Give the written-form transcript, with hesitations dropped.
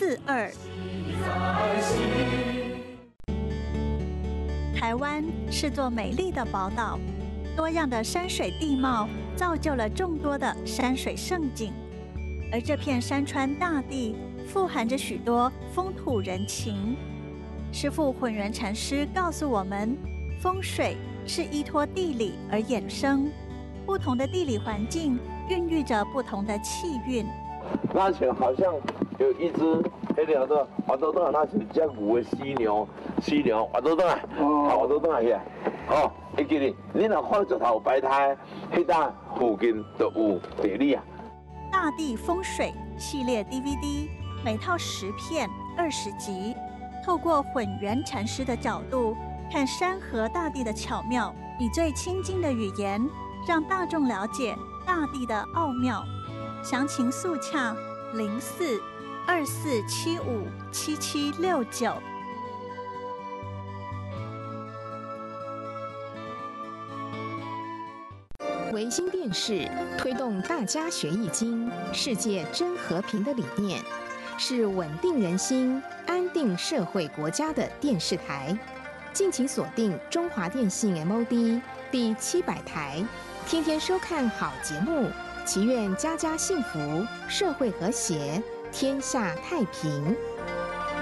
042。台湾是座美丽的宝岛，多样的山水地貌造就了众多的山水胜景，而这片山川大地富含着许多风土人情。师父混元禅师告诉我们，风水是依托地理而衍生，不同的地理环境孕育着不同的气运。 那前好像有一只黑条的滑倒倒，那是只牛的犀牛滑倒倒来，滑倒倒来去。哦，会记哩，你若看石头摆摊，迄搭附近就有地理啊。 大地风水系列 DVD 每套10片，20集，透过混元禅师的角度看山河大地的巧妙，以最亲近的语言让大众了解大地的奥妙。详情速洽04-2475-7769。 维新电视推动大家学易经、世界真和平的理念，是稳定人心、安定社会国家的电视台。敬请锁定中华电信 MOD 第700台，天天收看好节目，祈愿家家幸福，社会和谐，天下太平。